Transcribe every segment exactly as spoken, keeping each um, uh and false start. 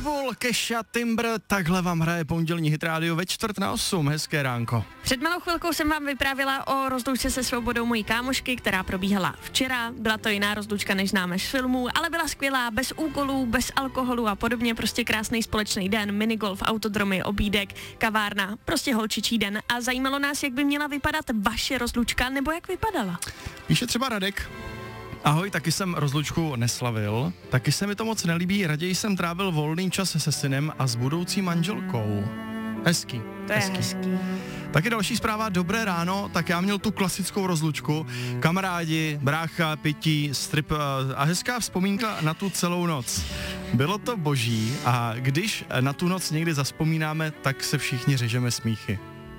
Pitbull, Kesha, Timber, takhle vám hraje pondělní Hit Radio ve čtvrt na osm. Hezké ránko. Před malou chvilkou jsem vám vyprávěla o rozloučce se svobodou mojí kámošky, která probíhala včera. Byla to jiná rozloučka, než známe z filmů, ale byla skvělá, bez úkolů, bez alkoholu a podobně, prostě krásný společný den, minigolf, autodromy, obídek, kavárna, prostě holčičí den. A zajímalo nás, jak by měla vypadat vaše rozloučka, nebo jak vypadala. Píše třeba Radek. Ahoj, taky jsem rozlučku neslavil, taky se mi to moc nelíbí, raději jsem trávil volný čas se synem a s budoucí manželkou. Hezký. To je hezký. hezký. Taky další zpráva, dobré ráno, tak já měl tu klasickou rozlučku, kamarádi, brácha, pití, strip a hezká vzpomínka na tu celou noc. Bylo to boží a když na tu noc někdy zazpomínáme, tak se všichni řežeme smíchy.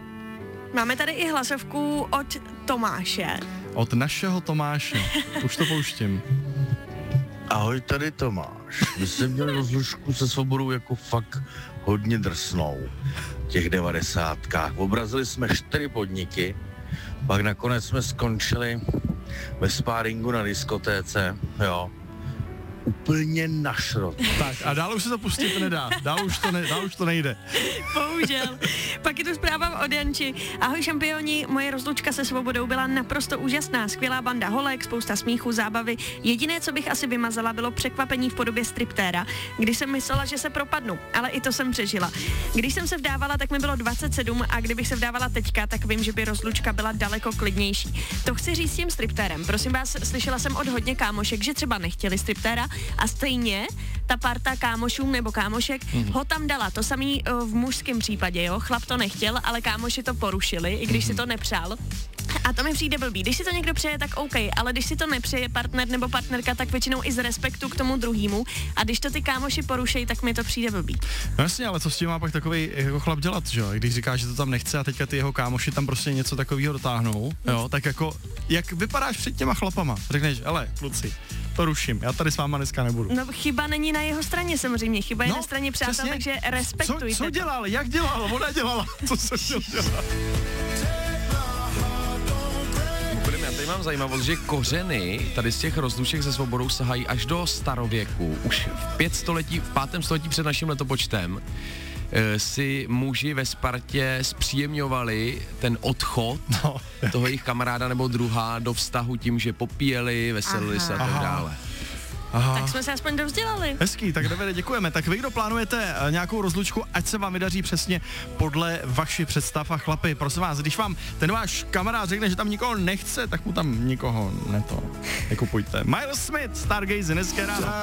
Máme tady i hlasovku od Tomáše. Od našeho Tomáše. Už to pouštím. Ahoj, tady Tomáš. My jsme měli rozlučku se svobodou jako fakt hodně drsnou. V těch devadesátkách. Obrazili jsme čtyři podniky, pak nakonec jsme skončili ve spáringu na diskotéce, jo. Úplně na šrot. Tak a dál už se to pustit nedá, dál už to, ne, dál už to nejde. Bohužel. Pak je tu zpráva od Janči. Ahoj šampioni, moje rozlučka se svobodou byla naprosto úžasná. Skvělá banda holek, spousta smíchu, zábavy. Jediné, co bych asi vymazala, bylo překvapení v podobě striptéra, kdy jsem myslela, že se propadnu, ale i to jsem přežila. Když jsem se vdávala, tak mi bylo dvacet sedm a kdybych se vdávala teďka, tak vím, že by rozlučka byla daleko klidnější. To chci říct s tím striptérem. Prosím vás, slyšela jsem od hodně kámošek, že třeba nechtěli striptéra a stejně ta parta kámošů nebo kámošek mm. ho tam dala. To samý v mužském případě, jo. Chlap to nechtěl, ale kámoši to porušili, i když mm. si to nepřál. A to mi přijde blbý. Když si to někdo přeje, tak OK, ale když si to nepřeje partner nebo partnerka, tak většinou i z respektu k tomu druhému. A když to ty kámoši porušejí, tak mi to přijde blbý. No jasně, ale co s tím má pak takový jako chlap dělat, že jo? Když říká, že to tam nechce a teďka ty jeho kámoši tam prostě něco takového dotáhnou, jo, tak jako, jak vypadáš před těma chlapama? Řekneš, hele, kluci, to ruším, já tady s váma dneska nebudu. No chyba není na jeho straně samozřejmě, chyba je no, na straně přátel, přesně. Takže respektujte. Co, co dělal, jak dělal, ona dělala, co se měl dělat? Já tady mám zajímavost, že kořeny tady z těch rozluček se svobodou sahají až do starověku. Už v pět století, v pátém století před naším letopočtem e, si muži ve Spartě zpříjemňovali ten odchod no. toho jejich kamaráda nebo druha do vztahu tím, že popíjeli, veselili se a tak dále. Aha. Tak jsme se aspoň dovzdělali. Hezký, tak Davide, děkujeme. Tak vy, kdo plánujete nějakou rozlučku, ať se vám vydaří přesně podle vašich představ a chlapi, prosím vás, když vám ten váš kamarád řekne, že tam nikoho nechce, tak mu tam nikoho neto nekupujte. Miles Smith, Stargaze, dneska ráno.